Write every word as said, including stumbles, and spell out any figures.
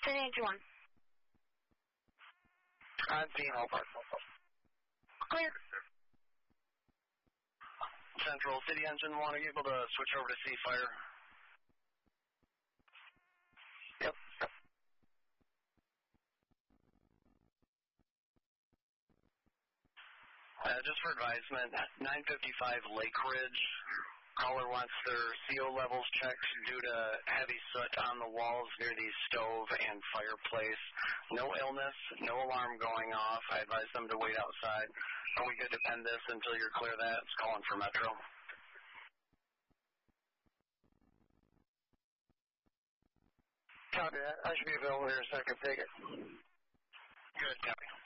ten eighty-one. I'm seeing all parts. Clear. Central City Engine one, are you able to switch over to C-Fire? Yep. Uh, just for advisement, nine fifty-five Lake Ridge. Caller wants their C O levels checked due to heavy soot on the walls near the stove and fireplace. No illness, no alarm going off. I advise them to wait outside. Are we good to end this until you're clear of that? It's calling for Metro. Copy that. I should be available here so I can take it. Good, copy.